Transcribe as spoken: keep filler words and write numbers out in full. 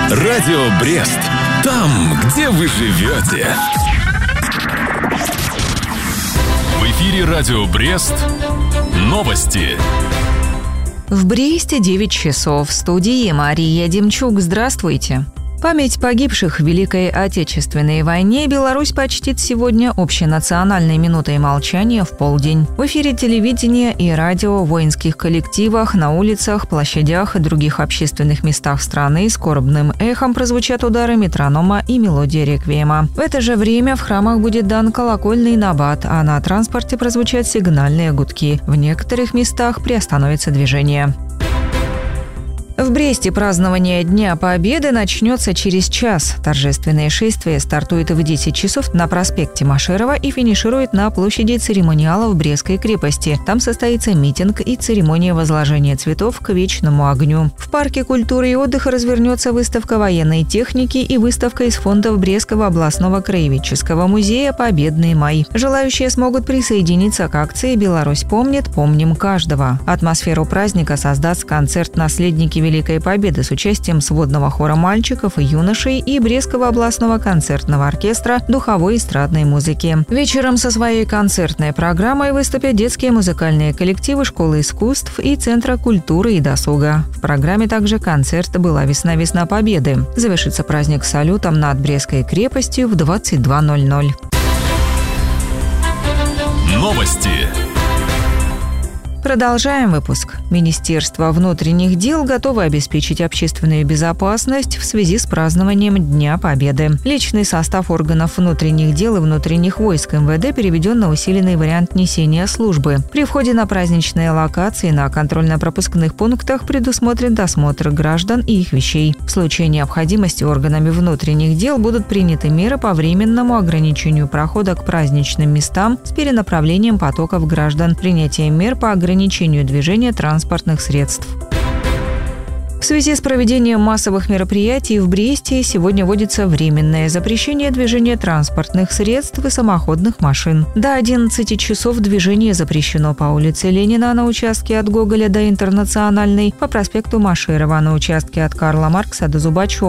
Радио Брест. Там, где вы живете. В эфире Радио Брест. Новости. В Бресте девять часов. В студии Мария Демчук. Здравствуйте. Память погибших в Великой Отечественной войне Беларусь почтит сегодня общенациональной минутой молчания в полдень. В эфире телевидения и радио, в воинских коллективах, на улицах, площадях и других общественных местах страны скорбным эхом прозвучат удары метронома и мелодия реквиема. В это же время в храмах будет дан колокольный набат, а на транспорте прозвучат сигнальные гудки. В некоторых местах приостановится движение. В Бресте празднование Дня Победы начнется через час. Торжественное шествие стартует в десять часов на проспекте Машерова и финиширует на площади Церемониала в Брестской крепости. Там состоится митинг и церемония возложения цветов к вечному огню. В парке культуры и отдыха развернется выставка военной техники и выставка из фондов Брестского областного краеведческого музея «Победный май». Желающие смогут присоединиться к акции «Беларусь помнит, помним каждого». Атмосферу праздника создаст концерт «Наследники Великой Победы» с участием сводного хора мальчиков и юношей и Брестского областного концертного оркестра духовой эстрадной музыки. Вечером со своей концертной программой выступят детские музыкальные коллективы школы искусств и Центра культуры и досуга. В программе также концерт «Была весна, весна Победы». Завершится праздник салютом над Брестской крепостью в двадцать два ноль ноль. Новости. Продолжаем выпуск. Министерство внутренних дел готово обеспечить общественную безопасность в связи с празднованием Дня Победы. Личный состав органов внутренних дел и внутренних войск эм вэ дэ переведен на усиленный вариант несения службы. При входе на праздничные локации на контрольно-пропускных пунктах предусмотрен досмотр граждан и их вещей. В случае необходимости органами внутренних дел будут приняты меры по временному ограничению прохода к праздничным местам с перенаправлением потоков граждан, принятием мер по ограничению ограничению движения транспортных средств. В связи с проведением массовых мероприятий в Бресте сегодня вводится временное запрещение движения транспортных средств и самоходных машин. До одиннадцати часов движение запрещено по улице Ленина на участке от Гоголя до Интернациональной, по проспекту Машерова на участке от Карла Маркса до Зубачева